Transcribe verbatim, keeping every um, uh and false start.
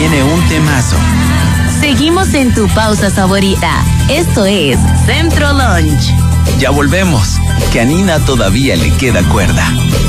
viene un temazo. Seguimos en tu pausa favorita. Esto es Centro Lunch. Ya volvemos, que a Nina todavía le queda cuerda.